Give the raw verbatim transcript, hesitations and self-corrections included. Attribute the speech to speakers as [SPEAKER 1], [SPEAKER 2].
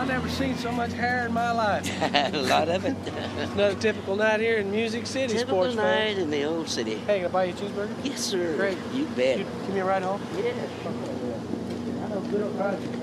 [SPEAKER 1] I've never seen so much hair in my life.
[SPEAKER 2] A lot of it.
[SPEAKER 1] Another typical night here in Music City,
[SPEAKER 2] Typical
[SPEAKER 1] sports
[SPEAKER 2] night
[SPEAKER 1] fan.
[SPEAKER 2] in the old city.
[SPEAKER 1] Hey, can I buy you a cheeseburger?
[SPEAKER 2] Yes, sir.
[SPEAKER 1] Great.
[SPEAKER 2] You bet.
[SPEAKER 1] You, give me a ride home?
[SPEAKER 2] Yeah.
[SPEAKER 1] I know good old country.